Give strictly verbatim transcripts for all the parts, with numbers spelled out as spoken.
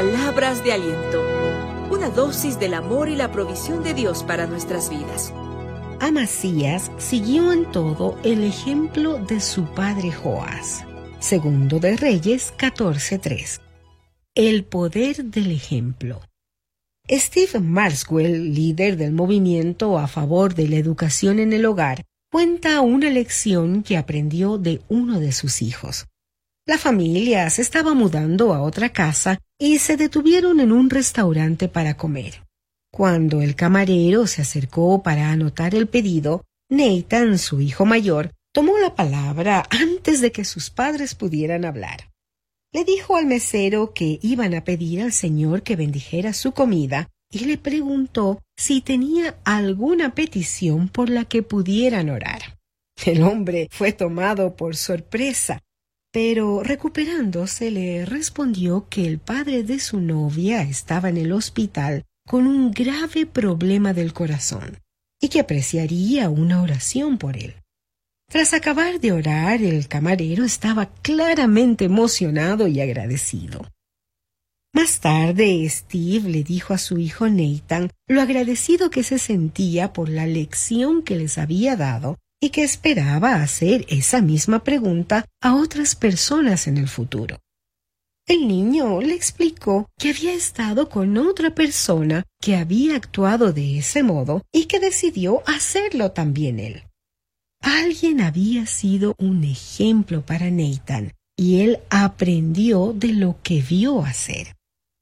Palabras de aliento. Una dosis del amor y la provisión de Dios para nuestras vidas. Amasías siguió en todo el ejemplo de su padre Joás. Segundo de Reyes catorce tres. El poder del ejemplo. Steve Maxwell, líder del movimiento a favor de la educación en el hogar, cuenta una lección que aprendió de uno de sus hijos. La familia se estaba mudando a otra casa y se detuvieron en un restaurante para comer. Cuando el camarero se acercó para anotar el pedido, Nathan, su hijo mayor, tomó la palabra antes de que sus padres pudieran hablar. Le dijo al mesero que iban a pedir al Señor que bendijera su comida y le preguntó si tenía alguna petición por la que pudieran orar. El hombre fue tomado por sorpresa, pero recuperándose le respondió que el padre de su novia estaba en el hospital con un grave problema del corazón y que apreciaría una oración por él. Tras acabar de orar, el camarero estaba claramente emocionado y agradecido. Más tarde, Steve le dijo a su hijo Nathan lo agradecido que se sentía por la lección que les había dado y que esperaba hacer esa misma pregunta a otras personas en el futuro. El niño le explicó que había estado con otra persona que había actuado de ese modo y que decidió hacerlo también él. Alguien había sido un ejemplo para Nathan y él aprendió de lo que vio hacer.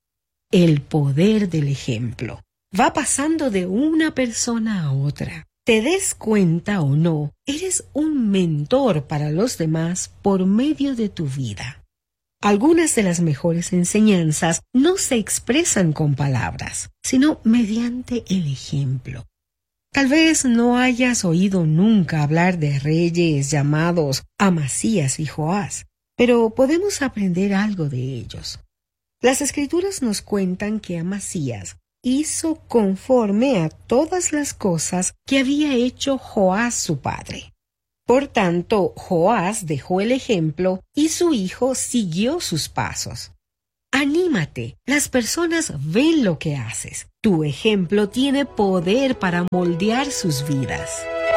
El poder del ejemplo va pasando de una persona a otra. Te des cuenta o no, eres un mentor para los demás por medio de tu vida. Algunas de las mejores enseñanzas no se expresan con palabras, sino mediante el ejemplo. Tal vez no hayas oído nunca hablar de reyes llamados Amasías y Joás, pero podemos aprender algo de ellos. Las Escrituras nos cuentan que Amasías hizo conforme a todas las cosas que había hecho Joás su padre. Por tanto, Joás dejó el ejemplo y su hijo siguió sus pasos. Anímate, las personas ven lo que haces. Tu ejemplo tiene poder para moldear sus vidas.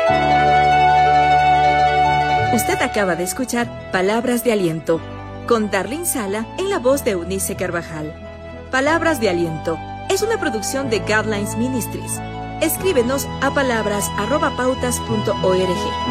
Usted acaba de escuchar Palabras de Aliento con Darlene Sala en la voz de Eunice Carvajal. Palabras de Aliento es una producción de Guidelines Ministries. Escríbenos a palabras arroba pautas punto org.